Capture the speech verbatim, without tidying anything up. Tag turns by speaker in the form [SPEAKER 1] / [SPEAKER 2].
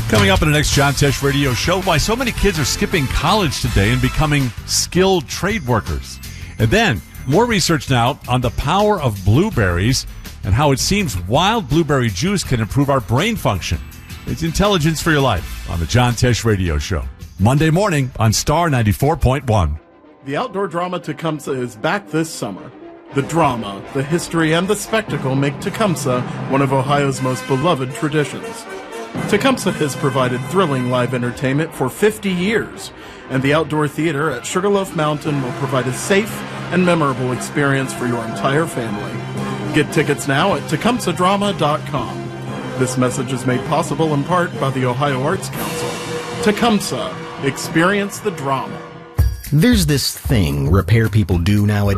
[SPEAKER 1] Coming up in the next John Tesh radio show, why so many kids are skipping college today and becoming skilled trade workers. And then, more research now on the power of blueberries and how it seems wild blueberry juice can improve our brain function. It's Intelligence for Your Life on the John Tesh radio show. Monday morning on Star ninety-four point one.
[SPEAKER 2] The outdoor drama Tecumseh is back this summer. The drama, the history, and the spectacle make Tecumseh one of Ohio's most beloved traditions. Tecumseh has provided thrilling live entertainment for fifty years, and the outdoor theater at Sugarloaf Mountain will provide a safe and memorable experience for your entire family. Get tickets now at tecumseh drama dot com. This message is made possible in part by the Ohio Arts Council. Tecumseh, experience the drama.
[SPEAKER 3] There's this thing repair people do nowadays.